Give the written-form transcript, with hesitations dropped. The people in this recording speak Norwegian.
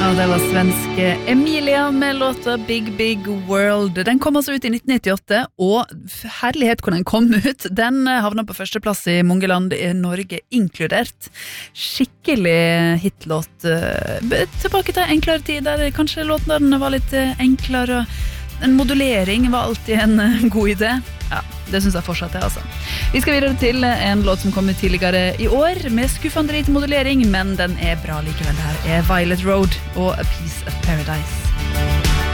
Ja, det var svenske Emilia med låta Big Big World. Den kom altså ut i 1998, og herlighet hvor den kom ut. Den havnet på førsteplass i mange land, i Norge inkludert. Skikkelig hitlåt. Tilbake til enklere tider, kanskje låten var litt enklere. En modulering var alltid en god idé. Ja, det synes jeg fortsatt er, altså. Vi skal videre til en låt som kom ut tidligere i år, med skuffende lite modulering, men den er bra likevel. Det her er Violet Road og A Piece of Paradise.